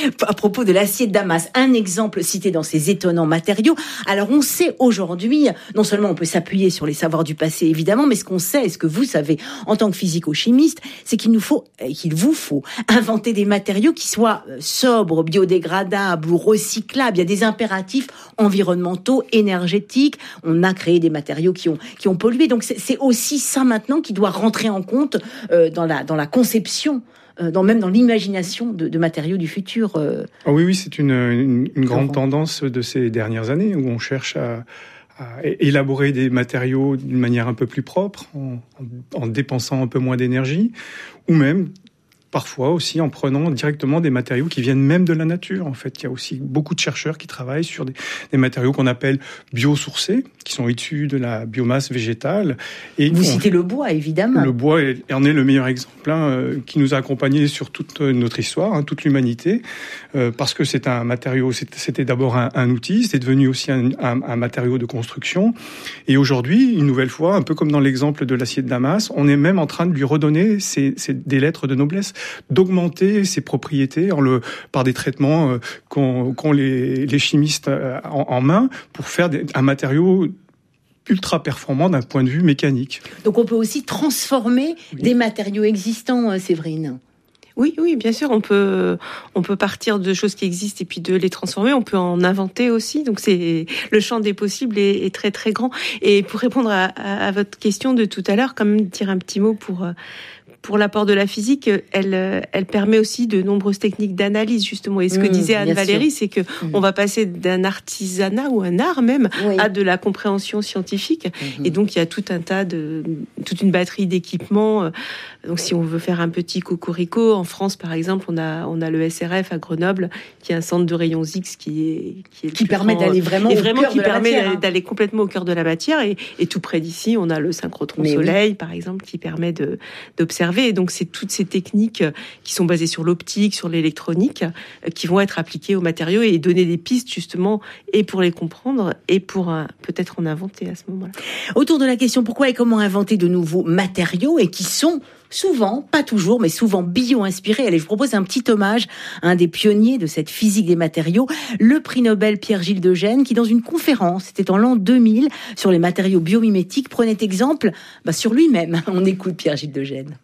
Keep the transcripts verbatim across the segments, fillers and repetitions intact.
à propos de l'acier de Damas, un exemple cité dans ces étonnants matériaux. Alors on sait aujourd'hui, non seulement on peut s'appuyer sur les savoirs du passé évidemment, mais ce qu'on sait, et ce que vous savez en tant que physico-chimiste, c'est qu'il nous faut, qu'il vous faut inventer des matériaux qui soient sobres, biodégradables ou recyclables. Il y a des impératifs environnementaux, énergétiques. On a créé des matériaux qui ont qui ont pollué. Donc c'est, c'est aussi ça maintenant qui doit rentrer en compte euh, dans la dans la conception. Dans, même dans l'imagination de, de matériaux du futur. Euh... Oh oui, oui, c'est une, une, une grande tendance de ces dernières années où on cherche à, à élaborer des matériaux d'une manière un peu plus propre, en, en dépensant un peu moins d'énergie, ou même parfois aussi en prenant directement des matériaux qui viennent même de la nature. En fait, il y a aussi beaucoup de chercheurs qui travaillent sur des, des matériaux qu'on appelle biosourcés, qui sont issus de la biomasse végétale. Et vous on, citez le bois, évidemment. Le bois est, en est le meilleur exemple, hein, euh, qui nous a accompagnés sur toute notre histoire, hein, toute l'humanité, euh, parce que c'est un matériau. C'était, c'était d'abord un, un outil, c'est devenu aussi un, un, un matériau de construction. Et aujourd'hui, une nouvelle fois, un peu comme dans l'exemple de l'acier de Damas, on est même en train de lui redonner ses, ses, des lettres de noblesse, d'augmenter ses propriétés en le, par des traitements euh, qu'ont, qu'ont les, les chimistes en, en main pour faire des, un matériau ultra performant d'un point de vue mécanique. Donc on peut aussi transformer oui. des matériaux existants, Séverine. Oui, oui, bien sûr, on peut, on peut partir de choses qui existent et puis de les transformer. On peut en inventer aussi. Donc c'est le champ des possibles est, est très très grand. Et pour répondre à, à, à votre question de tout à l'heure, quand même dire un petit mot pour pour l'apport de la physique, elle, elle permet aussi de nombreuses techniques d'analyse, justement. Et ce que mmh, disait Anne-Valérie, c'est que mmh. on va passer d'un artisanat ou un art même oui. à de la compréhension scientifique. Mmh. Et donc, il y a tout un tas de, toute une batterie d'équipements. Donc, si on veut faire un petit cocorico, en France, par exemple, on a, on a le S R F à Grenoble, qui est un centre de rayons X qui est, qui est qui permet grand, d'aller vraiment, et vraiment au cœur qui de la permet matière, d'aller, hein. d'aller complètement au cœur de la matière. Et, et tout près d'ici, on a le synchrotron Mais soleil, oui. par exemple, qui permet de, d'observer. Et donc, c'est toutes ces techniques qui sont basées sur l'optique, sur l'électronique, qui vont être appliquées aux matériaux et donner des pistes, justement, et pour les comprendre, et pour euh, peut-être en inventer à ce moment-là. Autour de la question pourquoi et comment inventer de nouveaux matériaux et qui sont souvent, pas toujours, mais souvent bio-inspirés. Allez, je vous propose un petit hommage à un des pionniers de cette physique des matériaux, le prix Nobel Pierre-Gilles de Gennes, qui dans une conférence, c'était en l'an deux mille, sur les matériaux biomimétiques, prenait exemple bah, sur lui-même. On écoute Pierre-Gilles de Gennes.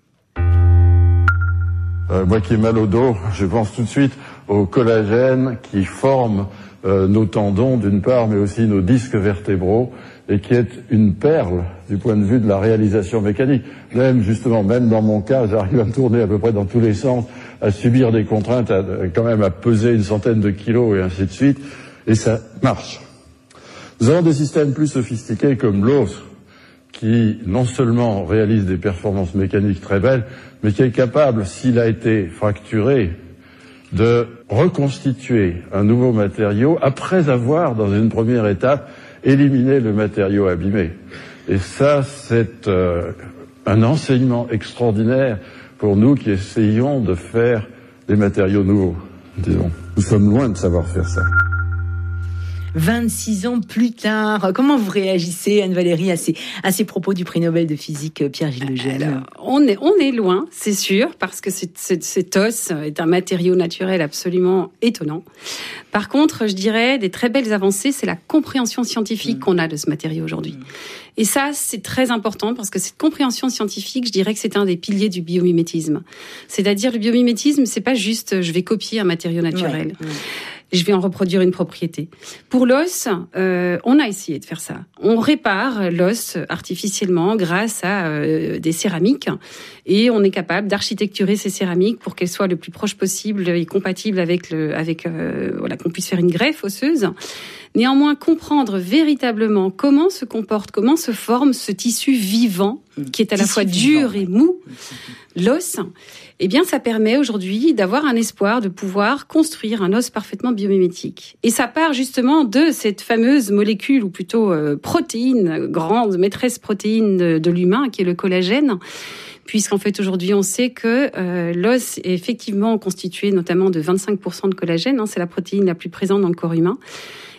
Euh, moi qui ai mal au dos, je pense tout de suite au collagène qui forme euh, nos tendons d'une part, mais aussi nos disques vertébraux, et qui est une perle du point de vue de la réalisation mécanique. Même justement, même dans mon cas, j'arrive à me tourner à peu près dans tous les sens, à subir des contraintes, à, quand même à peser une centaine de kilos et ainsi de suite, et ça marche. Nous avons des systèmes plus sophistiqués comme l'os, qui non seulement réalise des performances mécaniques très belles, mais qui est capable, s'il a été fracturé, de reconstituer un nouveau matériau après avoir, dans une première étape, éliminé le matériau abîmé. Et ça, c'est euh, un enseignement extraordinaire pour nous qui essayons de faire des matériaux nouveaux, disons. Nous sommes loin de savoir faire ça. vingt-six ans plus tard, comment vous réagissez, Anne-Valérie, à ces, à ces propos du prix Nobel de physique Pierre-Gilles de Gennes? Alors, on est, on est loin, c'est sûr, parce que cet, cet, cet os est un matériau naturel absolument étonnant. Par contre, je dirais, des très belles avancées, c'est la compréhension scientifique mmh. qu'on a de ce matériau aujourd'hui. Mmh. Et ça, c'est très important, parce que cette compréhension scientifique, je dirais que c'est un des piliers du biomimétisme. C'est-à-dire, le biomimétisme, c'est pas juste, je vais copier un matériau naturel. Ouais. Mmh. Je vais en reproduire une propriété. Pour l'os, euh, on a essayé de faire ça. On répare l'os artificiellement grâce à euh, des céramiques et on est capable d'architecturer ces céramiques pour qu'elles soient le plus proches possible et compatibles avec le, avec euh, voilà, qu'on puisse faire une greffe osseuse. Néanmoins, comprendre véritablement comment se comporte, comment se forme ce tissu vivant qui est à la fois dur et mou, l'os, eh bien, ça permet aujourd'hui d'avoir un espoir de pouvoir construire un os parfaitement biomimétique. Et ça part justement de cette fameuse molécule, ou plutôt euh, protéine, grande maîtresse protéine de, de l'humain, qui est le collagène, puisqu'en fait, aujourd'hui, on sait que euh, l'os est effectivement constitué notamment de vingt-cinq pour cent de collagène, hein, c'est la protéine la plus présente dans le corps humain.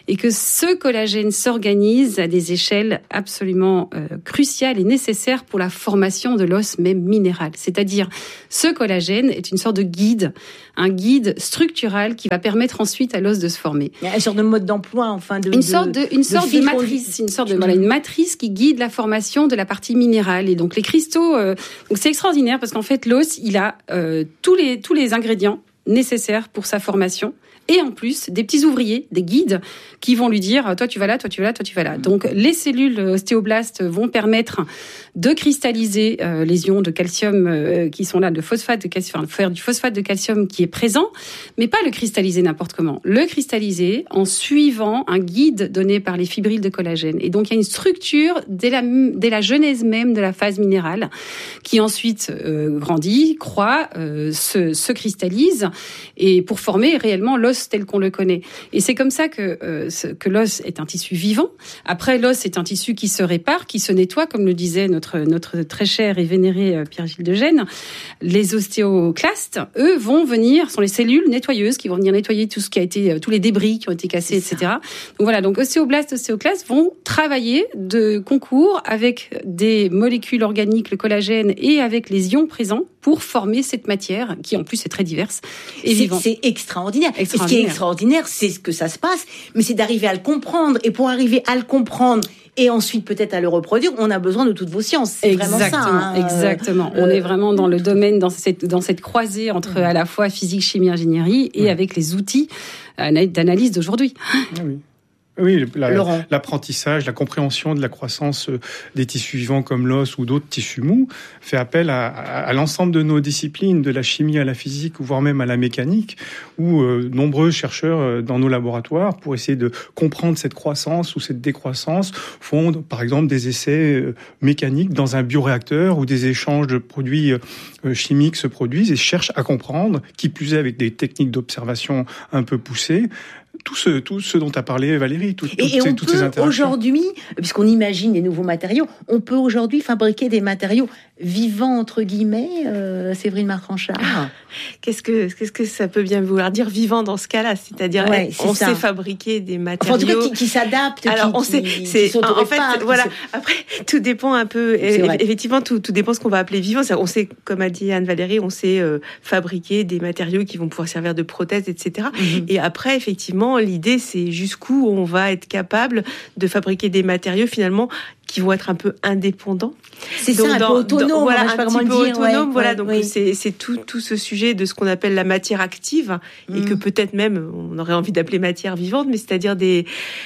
et que ce collagène s'organise à des échelles absolument euh, cruciales et nécessaires pour la formation de l'os même minéral. C'est-à-dire, ce collagène est une sorte de guide, un guide structural qui va permettre ensuite à l'os de se former. Une sorte de mode d'emploi, enfin de une de, sorte de une de sorte de matrice, une sorte de voilà une matrice qui guide la formation de la partie minérale. Et donc les cristaux, euh, donc c'est extraordinaire parce qu'en fait l'os, il a euh, tous les tous les ingrédients nécessaires pour sa formation. Et en plus, des petits ouvriers, des guides, qui vont lui dire, toi tu vas là, toi tu vas là, toi tu vas là. Donc les cellules ostéoblastes vont permettre de cristalliser euh, les ions de calcium euh, qui sont là, de phosphate de calcium, enfin, faire du phosphate de calcium qui est présent, mais pas le cristalliser n'importe comment. Le cristalliser en suivant un guide donné par les fibrilles de collagène. Et donc il y a une structure dès la, dès la genèse même de la phase minérale qui ensuite euh, grandit, croît, euh, se, se cristallise et pour former réellement l'os tel qu'on le connaît. Et c'est comme ça que, euh, que l'os est un tissu vivant. Après, l'os est un tissu qui se répare, qui se nettoie, comme le disait notre, notre très cher et vénéré Pierre-Gilles de Gennes. Les ostéoclastes, eux, vont venir, sont les cellules nettoyeuses qui vont venir nettoyer tout ce qui a été, tous les débris qui ont été cassés, et cetera. Donc voilà, donc ostéoblastes, ostéoclastes vont travailler de concours avec des molécules organiques, le collagène, et avec les ions présents pour former cette matière qui, en plus, est très diverse et vivante. C'est extraordinaire. Et ce qui est extraordinaire, c'est ce que ça se passe, mais c'est d'arriver à le comprendre. Et pour arriver à le comprendre et ensuite peut-être à le reproduire, on a besoin de toutes vos sciences. C'est exactement, vraiment ça. Hein. Exactement. Euh, on est vraiment dans le domaine, dans cette, dans cette croisée entre à la fois physique, chimie, ingénierie et ouais. avec les outils d'analyse d'aujourd'hui. Ah oui. Oui, la, l'apprentissage, la compréhension de la croissance des tissus vivants comme l'os ou d'autres tissus mous fait appel à, à, à l'ensemble de nos disciplines, de la chimie à la physique, voire même à la mécanique, où euh, nombreux chercheurs dans nos laboratoires, pour essayer de comprendre cette croissance ou cette décroissance, font par exemple des essais mécaniques dans un bioréacteur où des échanges de produits chimiques se produisent et cherchent à comprendre, qui plus est avec des techniques d'observation un peu poussées, tout ce, tout ce dont a parlé Valérie, tout, et, toutes, et ces, on toutes peut ces interactions. Aujourd'hui, puisqu'on imagine des nouveaux matériaux, on peut aujourd'hui fabriquer des matériaux vivants, entre guillemets, euh, Séverine Martranchard. Ah, qu'est-ce que, qu'est-ce que ça peut bien vouloir dire vivant dans ce cas-là? C'est-à-dire, ouais, c'est on ça. sait fabriquer des matériaux. Enfin, en tout cas, qui, qui s'adaptent. Alors, qui, on sait, qui, c'est, qui en fait, voilà. Se... Après, tout dépend un peu, effectivement, tout, tout dépend de ce qu'on va appeler vivant. On sait, comme a dit Anne-Valérie, on sait euh, fabriquer des matériaux qui vont pouvoir servir de prothèses, et cetera. Mm-hmm. Et après, effectivement, l'idée, c'est jusqu'où on va être capable de fabriquer des matériaux finalement qui vont être un peu indépendants. C'est donc ça, un dans, peu autonome. Dans, voilà, un petit peu dire, autonome. Ouais, voilà, ouais, donc oui. c'est, c'est tout, tout ce sujet de ce qu'on appelle la matière active mmh. et que peut-être même on aurait envie d'appeler matière vivante, mais c'est-à-dire des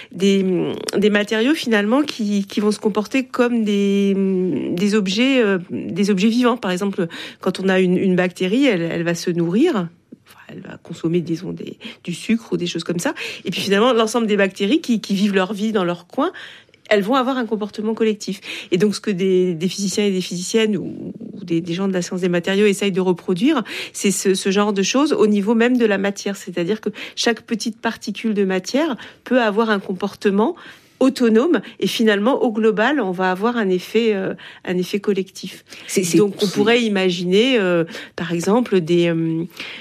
des des matériaux finalement qui qui vont se comporter comme des des objets euh, des objets vivants. Par exemple, quand on a une une bactérie, elle elle va se nourrir. Elle va consommer, disons, des, du sucre ou des choses comme ça. Et puis finalement, l'ensemble des bactéries qui, qui vivent leur vie dans leur coin, elles vont avoir un comportement collectif. Et donc, ce que des, des physiciens et des physiciennes ou, ou des, des gens de la science des matériaux essayent de reproduire, c'est ce, ce genre de choses au niveau même de la matière. C'est-à-dire que chaque petite particule de matière peut avoir un comportement autonome et finalement au global on va avoir un effet euh, un effet collectif. C'est, c'est, donc on c'est... pourrait imaginer euh, par exemple des euh,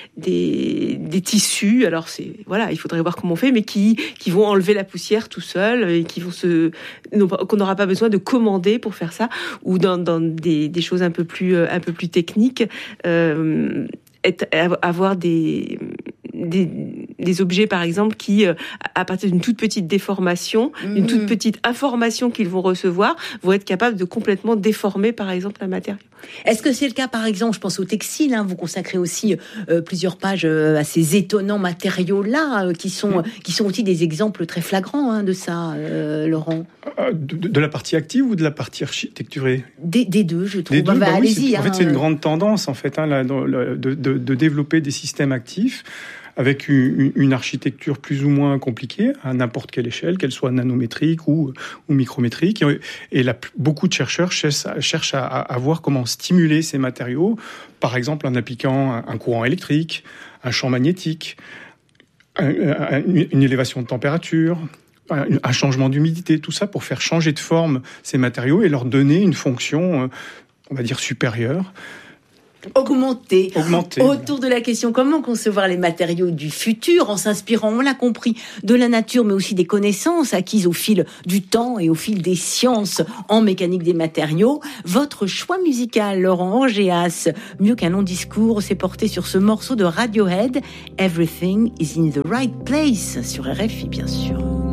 des des tissus, alors c'est voilà, il faudrait voir comment on fait, mais qui qui vont enlever la poussière tout seuls et qui vont se qu'on n'aura pas besoin de commander pour faire ça, ou dans dans des des choses un peu plus un peu plus techniques, euh, être, avoir des Des, des objets, par exemple, qui, à partir d'une toute petite déformation, mmh. une toute petite information qu'ils vont recevoir, vont être capables de complètement déformer, par exemple, un matériau. Est-ce que c'est le cas, par exemple, je pense au textile, hein, vous consacrez aussi euh, plusieurs pages euh, à ces étonnants matériaux-là, euh, qui sont, mmh. qui sont aussi des exemples très flagrants hein, de ça, euh, Laurent. De, de la partie active ou de la partie architecturée ? Des, des deux, je trouve. Des deux, bah, bah, allez-y. Oui, en hein, fait, c'est euh... une grande tendance, en fait, hein, là, dans, de, de, de développer des systèmes actifs avec une, une architecture plus ou moins compliquée, à n'importe quelle échelle, qu'elle soit nanométrique ou, ou micrométrique. Et, et là, beaucoup de chercheurs cherchent, cherchent à, à voir comment stimuler ces matériaux, par exemple en appliquant un, un courant électrique, un champ magnétique, un, un, une élévation de température, un, un changement d'humidité, tout ça pour faire changer de forme ces matériaux et leur donner une fonction, on va dire, supérieure. augmenter, augmenter autour de la question comment concevoir les matériaux du futur en s'inspirant, on l'a compris, de la nature mais aussi des connaissances acquises au fil du temps et au fil des sciences en mécanique des matériaux. Votre choix musical, Laurent Orgeas, mieux qu'un long discours, s'est porté sur ce morceau de Radiohead, Everything is in the right place, sur R F I bien sûr.